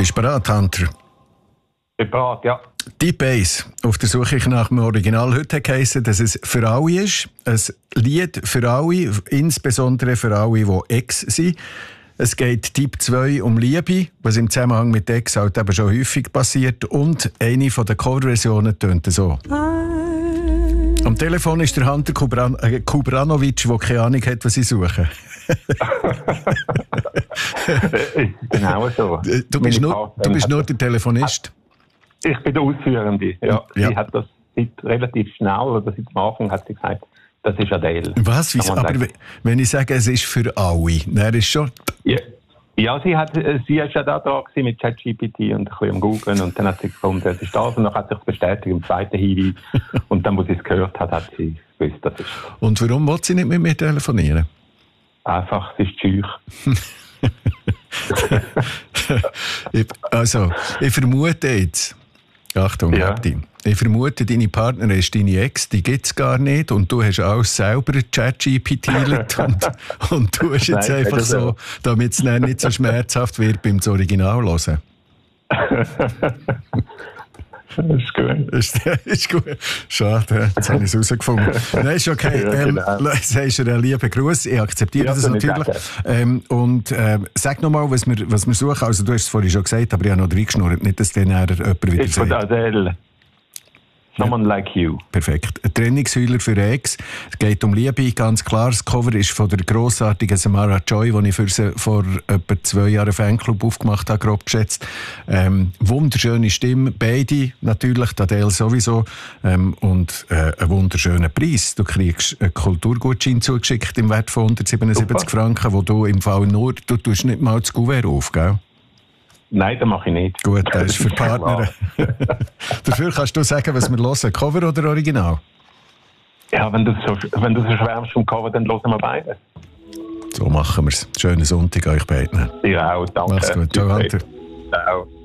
Bist du bereit, Hunter? Bin bereit, ja. Deep Bass, auf der Suche nach dem Original. Heute hat geheißen, dass es für alle ist. Ein Lied für alle, insbesondere für alle, die Ex sind. Es geht Typ 2 um Liebe, was im Zusammenhang mit Ex halt eben schon häufig passiert. Und eine von den Coverversionen tönt so. Am Telefon ist der Hunter Kubranovic, der keine Ahnung hat, was ich suche. Genau so. Du bist nur der Telefonist. Ich bin der Ausführende. Ja. Sie hat das relativ schnell, oder seit dem Anfang hat sie gesagt, das ist Adele. Was? Wieso? Aber wenn ich sage, es ist für alle, dann ist schon... Ja, sie ist ja da dran mit ChatGPT und ein bisschen am Googlen und dann hat sie gefunden, das ist das und dann hat sie sich bestätigt im zweiten Hinweis und dann, wo sie es gehört hat, hat sie gewusst, das ist... Und warum will sie nicht mit mir telefonieren? Einfach, sie ist schüch. Ich vermute jetzt... Achtung, Martin. Ich vermute, deine Partnerin ist deine Ex, die gibt es gar nicht und du hast alles selber ChatGPT-let und du hast jetzt einfach so, damit es nicht so schmerzhaft wird beim Original hören. Das ist gut. Ist gut. Schade, jetzt habe ich es herausgefunden. Nein, ist okay. Sagst du einen lieben Gruß. Ich akzeptiere das natürlich. Sag nochmal, was wir suchen. Also, du hast es vorhin schon gesagt, aber ich habe noch reingeschnurrt. Nicht, dass dann jemand wieder sagt. Von Adele. Someone like you. Perfekt. Ein Trennungsheuler für Ex. Es geht um Liebe, ganz klar. Das Cover ist von der grossartigen Samara Joy, die ich für sie vor etwa 2 Jahren einen Fanclub aufgemacht habe, grob geschätzt. Wunderschöne Stimme, beide natürlich, Adele sowieso. Und einen wunderschönen Preis. Du kriegst einen Kulturgutschein zugeschickt im Wert von 177 Franken, wo du im Fall du tust nicht mal das Kuvert auf, gell? Nein, das mache ich nicht. Gut, das ist für Partner. Dafür kannst du sagen, was wir hören, Cover oder Original? Ja, wenn du so schwärmst vom Cover, dann hören wir beide. So machen wir es. Schönen Sonntag euch beiden. Ja, auch, danke. Mach's gut. Ciao, Hunter. Ciao.